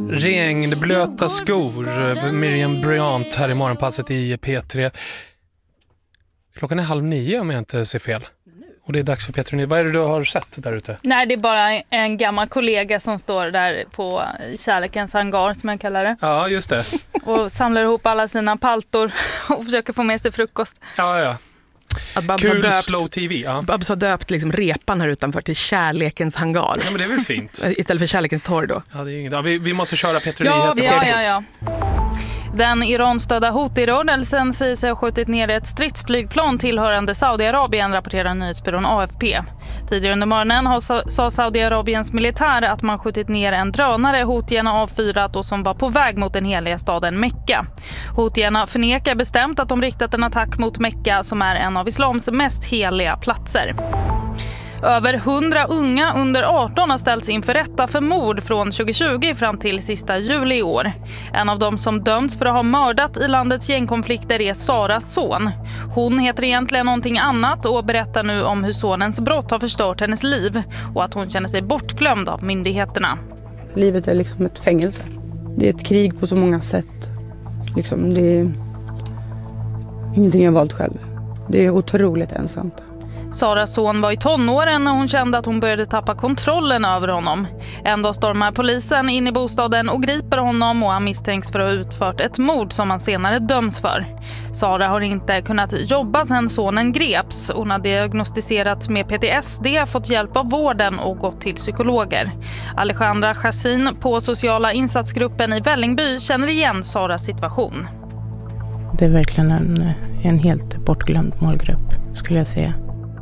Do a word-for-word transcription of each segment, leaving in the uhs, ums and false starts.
Regnblöta skor, Miriam Bryant här i morgonpasset i P tre. Klockan är halv nio om jag inte ser fel. Och det är dags för P tre. Vad är det du har sett där ute? Nej, det är bara en gammal kollega som står där på kärlekens hangar, som jag kallar det. Ja, just det. Och samlar ihop alla sina paltor och försöker få med sig frukost. Ja, ja. Att Babs Kul har döpt, slow tv. Ja. Babs har döpt liksom repan här utanför till kärlekens hangar. Ja, men det är väl fint. Istället för kärlekens torg då. Ja, det är inget. Ja, vi, vi måste köra P tre. Ja, ja, ja, ja. Den Iran-stödda Houthi-rörelsen säger sig ha skjutit ner ett stridsflygplan tillhörande Saudiarabien, rapporterar nyhetsbyrån A F P. Tidigare under morgonen har, sa Saudiarabiens militär att man skjutit ner en drönare Houthierna avfyrat och som var på väg mot den heliga staden Mekka. Houthierna förnekar bestämt att de riktat en attack mot Mekka, som är en av islams mest heliga platser. Över hundra unga under arton har ställts inför rätta för mord från tjugohundratjugo fram till sista juli i år. En av dem som dömts för att ha mördat i landets gängkonflikter är Saras son. Hon heter egentligen någonting annat och berättar nu om hur sonens brott har förstört hennes liv och att hon känner sig bortglömd av myndigheterna. Livet är liksom ett fängelse. Det är ett krig på så många sätt. Liksom, det är ingenting jag valt själv. Det är otroligt ensamt. Saras son var i tonåren när hon kände att hon började tappa kontrollen över honom. En dag stormar polisen in i bostaden och griper honom och han misstänks för att ha utfört ett mord som han senare döms för. Sara har inte kunnat jobba sedan sonen greps. Hon har diagnostiserat med P T S D, fått hjälp av vården och gått till psykologer. Alejandra Chassin på sociala insatsgruppen i Vällingby känner igen Saras situation. Det är verkligen en, en helt bortglömd målgrupp, skulle jag säga.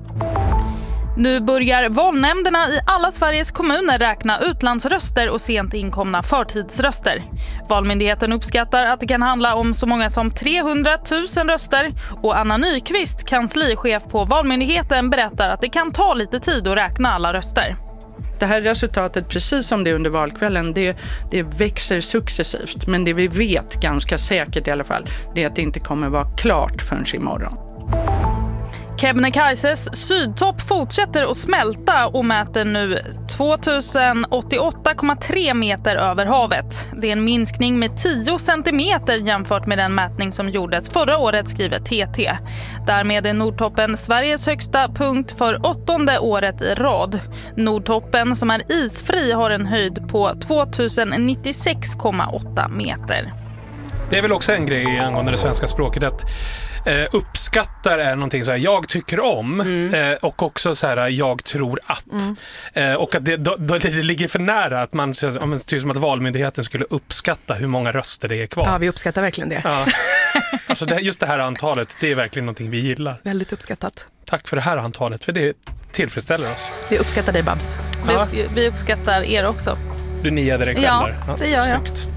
Nu börjar valnämnderna i alla Sveriges kommuner räkna utlandsröster och sent inkomna förtidsröster. Valmyndigheten uppskattar att det kan handla om så många som trehundratusen röster och Anna Nyqvist, kanslichef på Valmyndigheten, berättar att det kan ta lite tid att räkna alla röster. Det här resultatet, precis som det under valkvällen, det, det växer successivt. Men det vi vet ganska säkert i alla fall, det är att det inte kommer vara klart förrän imorgon. Kebnekaises sydtopp fortsätter att smälta och mäter nu tvåtusen åttioåtta komma tre meter över havet. Det är en minskning med tio centimeter jämfört med den mätning som gjordes förra året, skriver T T. Därmed är Nordtoppen Sveriges högsta punkt för åttonde året i rad. Nordtoppen, som är isfri, har en höjd på tvåtusen nittiosex komma åtta meter. Det är väl också en grej angående det svenska språket att eh, uppskattar är någonting så här, jag tycker om mm. eh, och också så här, jag tror att mm. eh, och att det, då, då, det ligger för nära att man, typ som att Valmyndigheten skulle uppskatta hur många röster det är kvar. Ja, vi uppskattar verkligen det. Ja. Alltså det, just det här antalet, det är verkligen någonting vi gillar. Väldigt uppskattat. Tack för det här antalet, för det tillfredsställer oss. Vi uppskattar dig, Babs. Ja. Vi, vi uppskattar er också. Du niade dig själv ja, där. Ja, det gör jag. Snyggt.